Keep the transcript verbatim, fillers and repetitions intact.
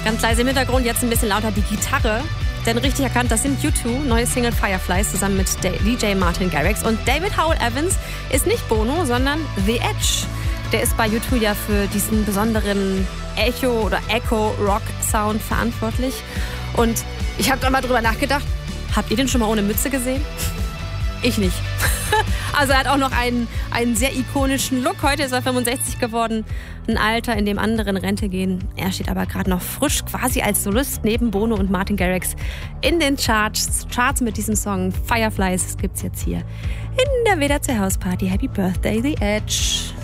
Ganz leise im Hintergrund, jetzt ein bisschen lauter die Gitarre. Denn richtig erkannt, das sind U zwei, neue Single Fireflies zusammen mit D J Martin Garrix. Und David Howell Evans ist nicht Bono, sondern The Edge. Der ist bei U zwei ja für diesen besonderen Echo- oder Echo-Rock-Sound verantwortlich. Und ich habe da mal drüber nachgedacht, habt ihr den schon mal ohne Mütze gesehen? Ich nicht. Also er hat auch noch einen, einen sehr ikonischen Look. Heute ist er fünfundsechzig geworden. Ein Alter, in dem andere in Rente gehen. Er steht aber gerade noch frisch quasi als Solist neben Bono und Martin Garrix in den Charts. Charts mit diesem Song Fireflies gibt's jetzt hier in der W D R C Hausparty. Happy Birthday, The Edge.